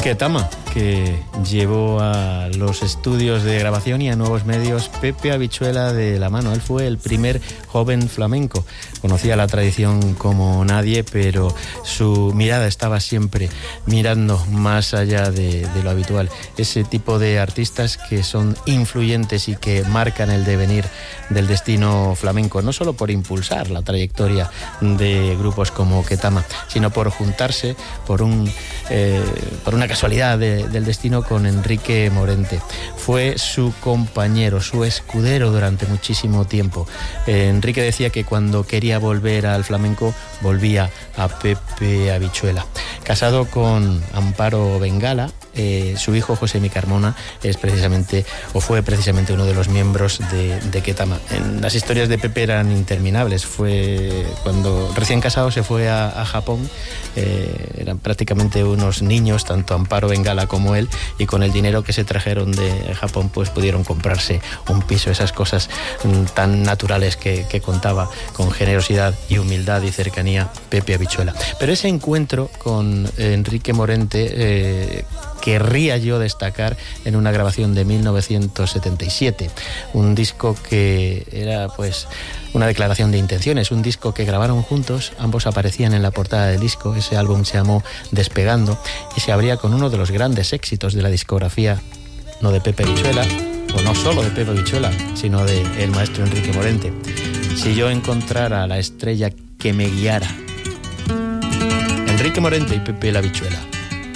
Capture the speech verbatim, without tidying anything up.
Ketama, que llevó a los estudios de grabación y a nuevos medios Pepe Habichuela de la mano. Él fue el primer joven flamenco. Conocía la tradición como nadie, pero su mirada estaba siempre mirando más allá de, de lo habitual. Ese tipo de artistas que son influyentes y que marcan el devenir del destino flamenco, no solo por impulsar la trayectoria de grupos como Ketama, sino por juntarse por un eh, por una casualidad de, del destino con Enrique Morente. Fue su compañero, su escudero durante muchísimo tiempo. Eh, Enrique decía que cuando quería volver al flamenco volvía a Pepe Habichuela. Casado con Amparo Bengala, eh, su hijo José Mi Carmona es precisamente o fue precisamente uno de los miembros de, de Ketama. En las historias de Pepe eran interminables. Fue cuando recién casado se fue a, a Japón, eh, eran prácticamente unos niños, tanto Amparo Bengala como él, y con el dinero que se trajeron de Japón pues pudieron comprarse un piso, esas cosas mm, tan naturales que, que contaba con generosidad y humildad y cercanía Pepe Habichuela. Pero ese encuentro con eh, Enrique Morente eh, querría yo destacar en una grabación de mil novecientos setenta y siete, un disco que era pues una declaración de intenciones, un disco que grabaron juntos, ambos aparecían en la portada del disco. Ese álbum se llamó Despegando y se abría con uno de los grandes éxitos de la discografía, no de Pepe Habichuela, o no solo de Pepe Habichuela, sino de el maestro Enrique Morente. Si yo encontrara la estrella que me guiara. Enrique Morente y Pepe la Habichuela.